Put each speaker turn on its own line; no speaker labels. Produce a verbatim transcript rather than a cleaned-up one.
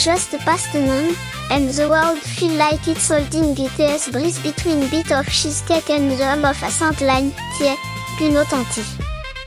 just past noon, and the world feel like it's holding its breath between bit of cheesecake and the hum of a Saint line, tiens, une authentique.